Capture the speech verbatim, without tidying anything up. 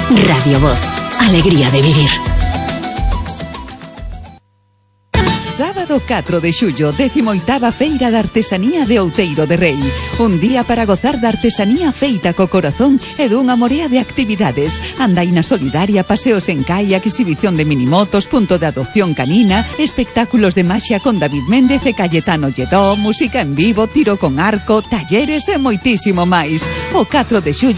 Radio Voz, alegría de vivir. Sábado catro de xullo, décimo oitava Feira de Artesanía de Outeiro de Rei. Un día para gozar da artesanía feita co corazón e dunha morea de actividades. Andaina solidaria, paseos en kayak, exhibición de minimotos, punto de adopción canina, espectáculos de maxia con David Méndez e Cayetano Lledó, música en vivo, tiro con arco, talleres e moitísimo máis. O catro de xullo